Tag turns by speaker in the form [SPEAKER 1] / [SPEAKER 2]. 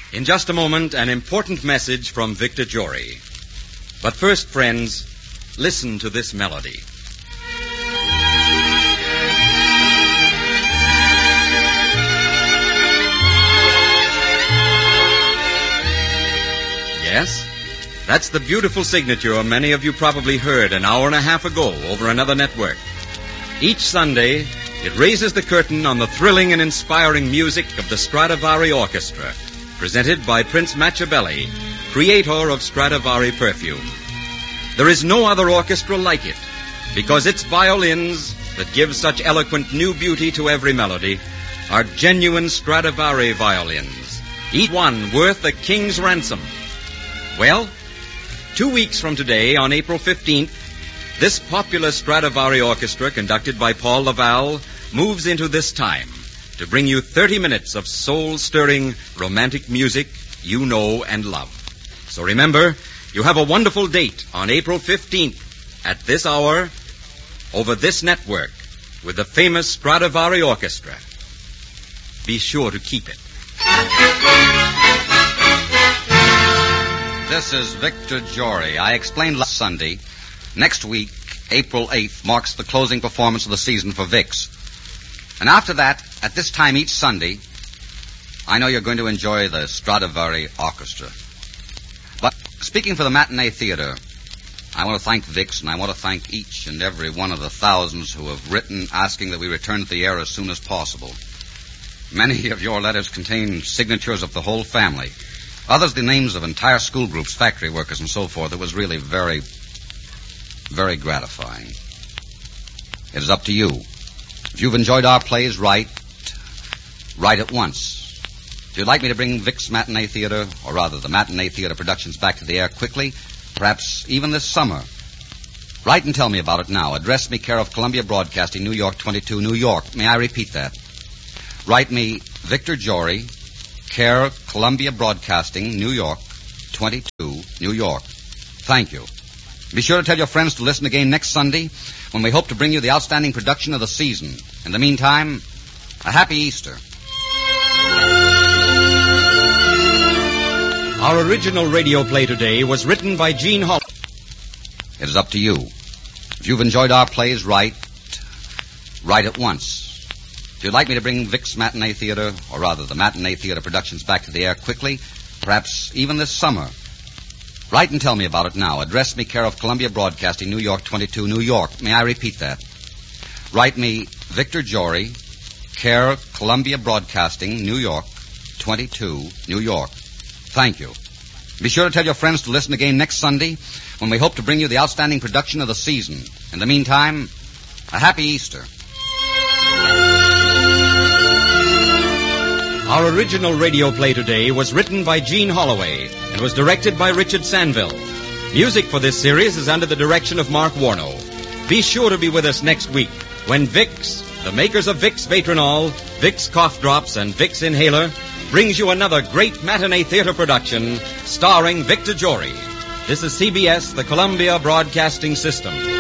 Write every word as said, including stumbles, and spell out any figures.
[SPEAKER 1] In just a moment, an important message from Victor Jory. But first, friends, listen to this melody. Yes, that's the beautiful signature many of you probably heard an hour and a half ago over another network. Each Sunday, it raises the curtain on the thrilling and inspiring music of the Stradivari Orchestra, presented by Prince Machiavelli, creator of Stradivari perfume. There is no other orchestra like it, because its violins, that give such eloquent new beauty to every melody, are genuine Stradivari violins, each one worth a king's ransom. Well, two weeks from today, on April fifteenth, this popular Stradivari orchestra, conducted by Paul Laval, moves into this time to bring you thirty minutes of soul-stirring, romantic music you know and love. So remember, you have a wonderful date on April fifteenth at this hour over this network with the famous Stradivari Orchestra. Be sure to keep it.
[SPEAKER 2] This is Victor Jory. I explained last Sunday. Next week, April eighth, marks the closing performance of the season for Vicks. And after that, at this time each Sunday, I know you're going to enjoy the Stradivari Orchestra. But speaking for the matinee theater, I want to thank Vicks, and I want to thank each and every one of the thousands who have written asking that we return to the air as soon as possible. Many of your letters contain signatures of the whole family. Others, the names of entire school groups, factory workers, and so forth. It was really very, very gratifying. It is up to you. If you've enjoyed our plays, write, write at once. If you'd like me to bring Vic's Matinee Theater, or rather the Matinee Theater productions, back to the air quickly, perhaps even this summer, write and tell me about it now. Address me care of Columbia Broadcasting, New York twenty-two, New York. May I repeat that? Write me Victor Jory, care Columbia Broadcasting, New York twenty-two, New York. Thank you. Be sure to tell your friends to listen again next Sunday when we hope to bring you the outstanding production of the season. In the meantime, a happy Easter.
[SPEAKER 1] Our original radio play today was written by Gene Hall.
[SPEAKER 2] It is up to you. If you've enjoyed our plays, write, write at once. If you'd like me to bring Vic's Matinee Theater, or rather the Matinee Theater productions, back to the air quickly, perhaps even this summer, write and tell me about it now. Address me care of Columbia Broadcasting, New York twenty-two, New York. May I repeat that? Write me Victor Jory, care Columbia Broadcasting, New York twenty-two, New York. Thank you. Be sure to tell your friends to listen again next Sunday when we hope to bring you the outstanding production of the season. In the meantime, a happy Easter.
[SPEAKER 1] Our original radio play today was written by Gene Holloway and was directed by Richard Sanville. Music for this series is under the direction of Mark Warno. Be sure to be with us next week when Vicks, the makers of Vicks Vatronol, Vicks Cough Drops, and Vicks Inhaler, brings you another great matinee theater production starring Victor Jory. This is C B S, the Columbia Broadcasting System.